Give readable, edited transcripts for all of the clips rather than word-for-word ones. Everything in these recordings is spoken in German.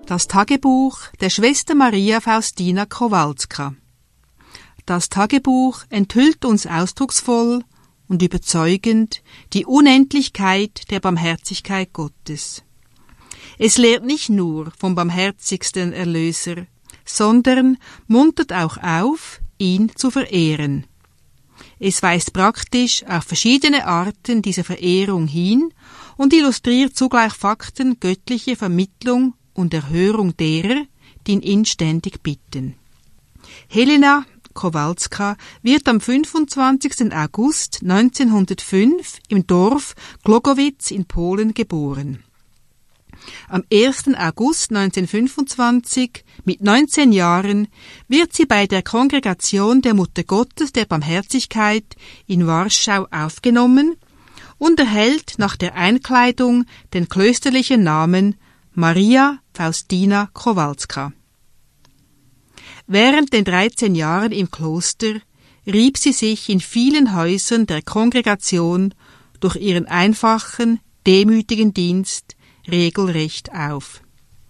Das Tagebuch der Schwester Maria Faustina Kowalska. Das Tagebuch enthüllt uns ausdrucksvoll und überzeugend die Unendlichkeit der Barmherzigkeit Gottes. Es lehrt nicht nur vom barmherzigsten Erlöser, sondern muntert auch auf, ihn zu verehren. Es weist praktisch auf verschiedene Arten dieser Verehrung hin und illustriert zugleich Fakten göttlicher Vermittlung und Erhörung derer, die ihn inständig bitten. Helena Kowalska wird am 25. August 1905 im Dorf Głogowicz in Polen geboren. Am 1. August 1925, mit 19 Jahren, wird sie bei der Kongregation der Mutter Gottes der Barmherzigkeit in Warschau aufgenommen und erhält nach der Einkleidung den klösterlichen Namen Maria Faustina Kowalska. Während den 13 Jahren im Kloster rieb sie sich in vielen Häusern der Kongregation durch ihren einfachen, demütigen Dienst regelrecht auf.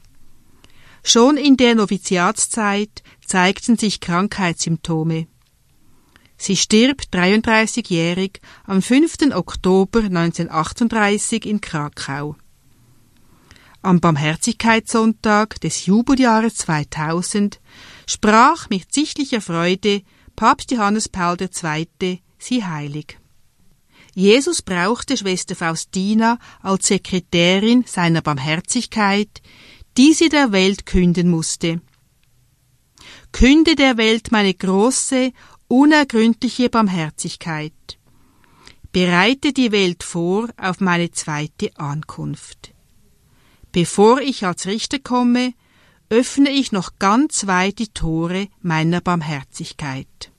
Schon in der Noviziatszeit zeigten sich Krankheitssymptome. Sie stirbt 33-jährig am 5. Oktober 1938 in Krakau. Am Barmherzigkeitssonntag des Jubeljahres 2000 sprach mit sichtlicher Freude Papst Johannes Paul II. Sie heilig. Jesus brauchte Schwester Faustina als Sekretärin seiner Barmherzigkeit, die sie der Welt künden musste. Künde der Welt meine große, unergründliche Barmherzigkeit. Bereite die Welt vor auf meine zweite Ankunft. Bevor ich als Richter komme, öffne ich noch ganz weit die Tore meiner Barmherzigkeit.